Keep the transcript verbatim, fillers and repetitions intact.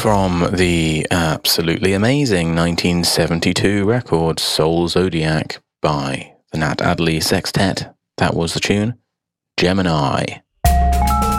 From the absolutely amazing nineteen seventy-two record Soul Zodiac by the Nat Adderley Sextet, that was the tune Gemini.